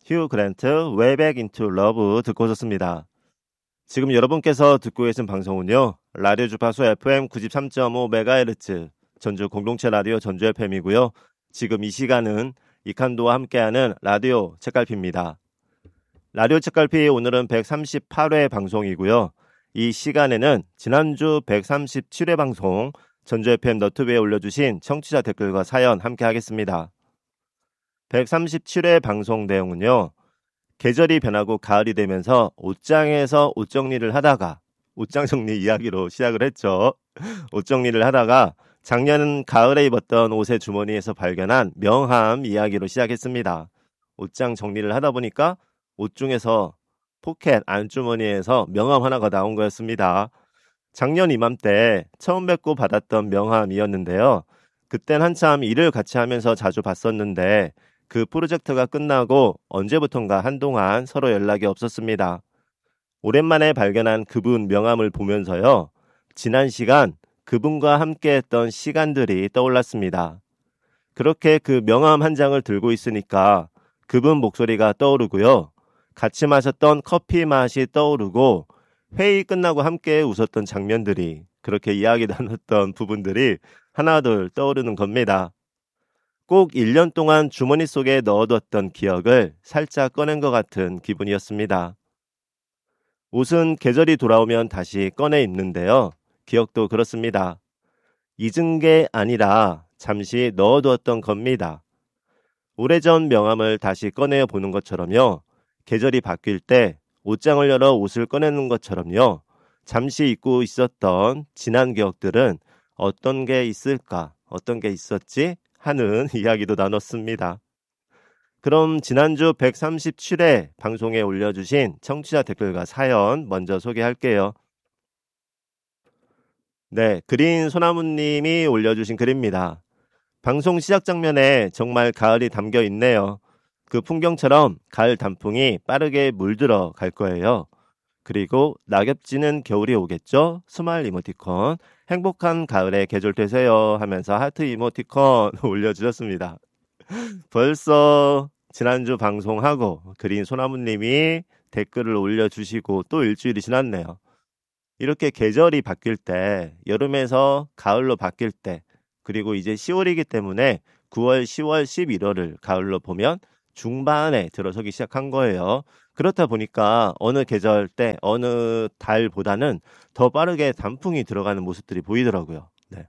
휴 그랜트 Way Back Into Love 듣고 오셨습니다. 지금 여러분께서 듣고 계신 방송은요. 라디오 주파수 FM 93.5MHz 전주 공동체 라디오 전주 FM이고요. 지금 이 시간은 이칸도와 함께하는 라디오 책갈피입니다. 라디오 책갈피 오늘은 138회 방송이고요. 이 시간에는 지난주 137회 방송 전주 FM 너튜브에 올려주신 청취자 댓글과 사연 함께 하겠습니다. 137회 방송 내용은요. 계절이 변하고 가을이 되면서 옷장에서 옷 정리를 하다가 옷장 정리 이야기로 시작을 했죠. 옷 정리를 하다가 작년 가을에 입었던 옷의 주머니에서 발견한 명함 이야기로 시작했습니다. 옷장 정리를 하다 보니까 옷 중에서 포켓 안주머니에서 명함 하나가 나온 거였습니다. 작년 이맘때 처음 뵙고 받았던 명함이었는데요. 그땐 한참 일을 같이 하면서 자주 봤었는데 그 프로젝트가 끝나고 언제부턴가 한동안 서로 연락이 없었습니다. 오랜만에 발견한 그분 명함을 보면서요. 지난 시간 그분과 함께했던 시간들이 떠올랐습니다. 그렇게 그 명함 한 장을 들고 있으니까 그분 목소리가 떠오르고요. 같이 마셨던 커피 맛이 떠오르고 회의 끝나고 함께 웃었던 장면들이 그렇게 이야기 나눴던 부분들이 하나둘 떠오르는 겁니다. 꼭 1년 동안 주머니 속에 넣어뒀던 기억을 살짝 꺼낸 것 같은 기분이었습니다. 옷은 계절이 돌아오면 다시 꺼내 입는데요. 기억도 그렇습니다. 잊은 게 아니라 잠시 넣어두었던 겁니다. 오래전 명함을 다시 꺼내어 보는 것처럼요. 계절이 바뀔 때 옷장을 열어 옷을 꺼내는 것처럼요. 잠시 잊고 있었던 지난 기억들은 어떤 게 있을까? 어떤 게 있었지? 하는 이야기도 나눴습니다. 그럼 지난주 137회 방송에 올려주신 청취자 댓글과 사연 먼저 소개할게요. 네, 그린 소나무님이 올려주신 글입니다. 방송 시작 장면에 정말 가을이 담겨 있네요. 그 풍경처럼 가을 단풍이 빠르게 물들어 갈 거예요. 그리고 낙엽지는 겨울이 오겠죠? 스마일 이모티콘. 행복한 가을의 계절 되세요 하면서 하트 이모티콘 올려주셨습니다. 벌써 지난주 방송하고 그린 소나무님이 댓글을 올려주시고 또 일주일이 지났네요. 이렇게 계절이 바뀔 때 여름에서 가을로 바뀔 때 그리고 이제 10월이기 때문에 9월, 10월, 11월을 가을로 보면 중반에 들어서기 시작한 거예요. 그렇다 보니까 어느 계절 때 어느 달보다는 더 빠르게 단풍이 들어가는 모습들이 보이더라고요. 네.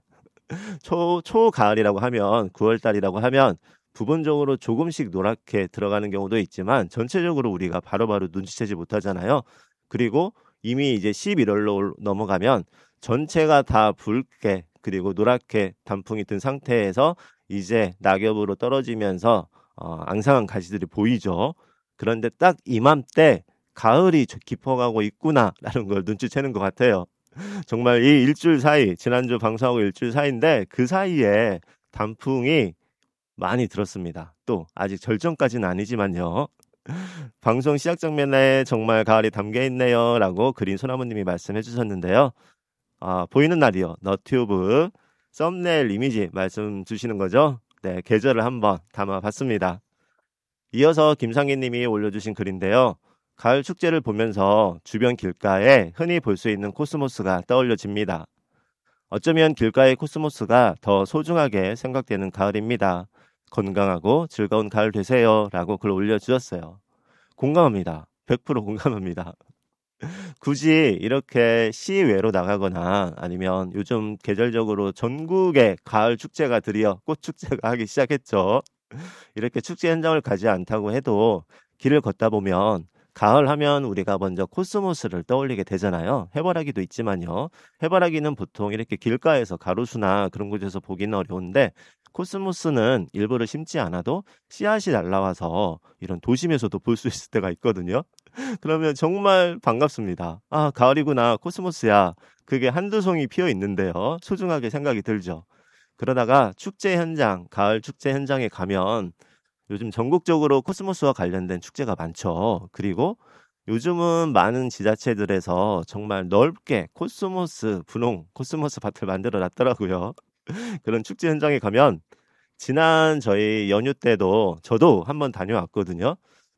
초가을이라고 하면 9월달이라고 하면 부분적으로 조금씩 노랗게 들어가는 경우도 있지만 전체적으로 우리가 바로바로 눈치채지 못하잖아요. 그리고 이미 이제 11월로 넘어가면 전체가 다 붉게 그리고 노랗게 단풍이 든 상태에서 이제 낙엽으로 떨어지면서 앙상한 가지들이 보이죠. 그런데 딱 이맘때 가을이 깊어가고 있구나라는 걸 눈치채는 것 같아요. 정말 이 일주일 사이, 지난주 방송하고 일주일 사이인데 그 사이에 단풍이 많이 들었습니다. 또 아직 절정까지는 아니지만요. 방송 시작 장면에 정말 가을이 담겨 있네요 라고 그린 소나무님이 말씀해 주셨는데요. 보이는 라디오 너튜브 썸네일 이미지 말씀 주시는 거죠. 네, 계절을 한번 담아봤습니다. 이어서 김상희님이 올려주신 글인데요. 가을 축제를 보면서 주변 길가에 흔히 볼 수 있는 코스모스가 떠올려집니다. 어쩌면 길가의 코스모스가 더 소중하게 생각되는 가을입니다. 건강하고 즐거운 가을 되세요 라고 글 올려주셨어요. 공감합니다. 100% 공감합니다. 굳이 이렇게 시외로 나가거나 아니면 요즘 계절적으로 전국에 가을 축제가 드디어 꽃축제가 하기 시작했죠. 이렇게 축제 현장을 가지 않다고 해도 길을 걷다 보면 가을 하면 우리가 먼저 코스모스를 떠올리게 되잖아요. 해바라기도 있지만요. 해바라기는 보통 이렇게 길가에서 가로수나 그런 곳에서 보기는 어려운데 코스모스는 일부러 심지 않아도 씨앗이 날라와서 이런 도심에서도 볼 수 있을 때가 있거든요. 그러면 정말 반갑습니다. 아, 가을이구나. 코스모스야. 그게 한두 송이 피어 있는데요. 소중하게 생각이 들죠. 그러다가 축제 현장, 가을 축제 현장에 가면 요즘 전국적으로 코스모스와 관련된 축제가 많죠. 그리고 요즘은 많은 지자체들에서 정말 넓게 코스모스 분홍, 코스모스 밭을 만들어 놨더라고요. 그런 축제 현장에 가면 지난 저희 연휴 때도 저도 한번 다녀왔거든요.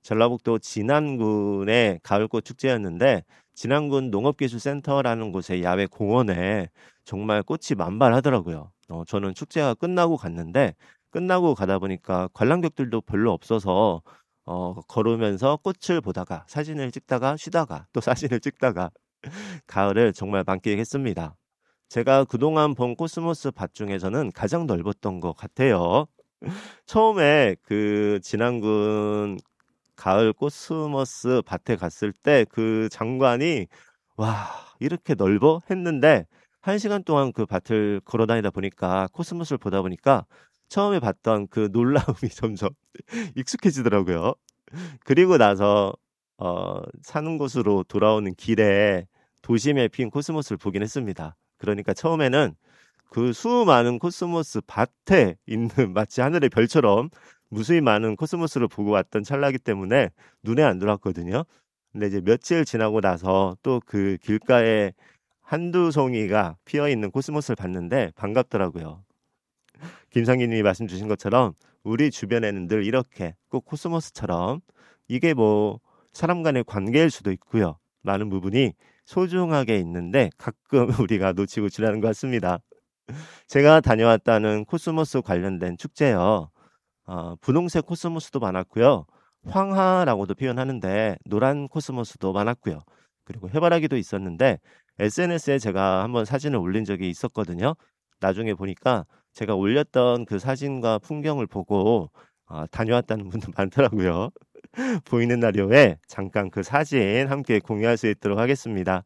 전라북도 진안군의 가을꽃 축제였는데 진안군 농업기술센터라는 곳의 야외 공원에 정말 꽃이 만발하더라고요. 저는 축제가 끝나고 갔는데 끝나고 가다 보니까 관람객들도 별로 없어서 걸으면서 꽃을 보다가 사진을 찍다가 쉬다가 또 사진을 찍다가 가을을 정말 만끽했습니다. 제가 그동안 본 코스모스 밭 중에서는 가장 넓었던 것 같아요. 처음에 그 진안군 가을 코스모스 밭에 갔을 때 그 장관이 와, 이렇게 넓어? 했는데 1시간 동안 그 밭을 걸어 다니다 보니까 코스모스를 보다 보니까 처음에 봤던 그 놀라움이 점점 익숙해지더라고요. 그리고 나서 사는 곳으로 돌아오는 길에 도심에 핀 코스모스를 보긴 했습니다. 그러니까 처음에는 그 수많은 코스모스 밭에 있는 마치 하늘의 별처럼 무수히 많은 코스모스를 보고 왔던 찰나기 때문에 눈에 안 들어왔거든요. 근데 이제 며칠 지나고 나서 또 그 길가에 한두 송이가 피어 있는 코스모스를 봤는데 반갑더라고요. 김상기님이 말씀 주신 것처럼 우리 주변에는 늘 이렇게 꼭 코스모스처럼 이게 뭐 사람 간의 관계일 수도 있고요. 많은 부분이 소중하게 있는데 가끔 우리가 놓치고 지나는 것 같습니다. 제가 다녀왔다는 코스모스 관련된 축제요. 분홍색 코스모스도 많았고요. 황하라고도 표현하는데 노란 코스모스도 많았고요. 그리고 해바라기도 있었는데 SNS에 제가 한번 사진을 올린 적이 있었거든요. 나중에 보니까 제가 올렸던 그 사진과 풍경을 보고 다녀왔다는 분도 많더라고요. 보이는 라디오에 잠깐 그 사진 함께 공유할 수 있도록 하겠습니다.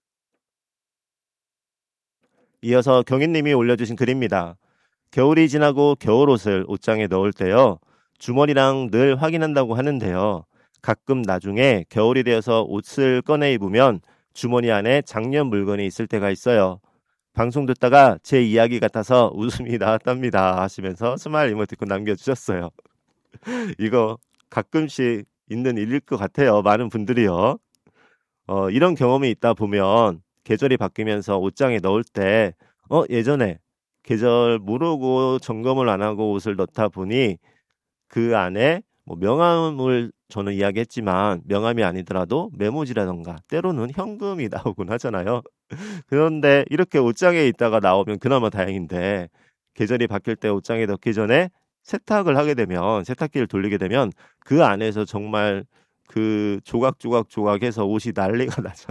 이어서 경희님이 올려주신 글입니다. 겨울이 지나고 겨울옷을 옷장에 넣을 때요. 주머니랑 늘 확인한다고 하는데요. 가끔 나중에 겨울이 되어서 옷을 꺼내 입으면 주머니 안에 작년 물건이 있을 때가 있어요. 방송 듣다가 제 이야기 같아서 웃음이 나왔답니다 하시면서 스마일 이모티콘 남겨주셨어요. 이거 가끔씩 있는 일일 것 같아요. 많은 분들이요. 이런 경험이 있다 보면 계절이 바뀌면서 옷장에 넣을 때 예전에 계절 모르고 점검을 안 하고 옷을 넣다 보니 그 안에 뭐 명함을 저는 이야기했지만 명함이 아니더라도 메모지라던가 때로는 현금이 나오곤 하잖아요. 그런데 이렇게 옷장에 있다가 나오면 그나마 다행인데 계절이 바뀔 때 옷장에 넣기 전에 세탁을 하게 되면 세탁기를 돌리게 되면 그 안에서 정말 그 조각조각조각해서 옷이 난리가 나잖아요.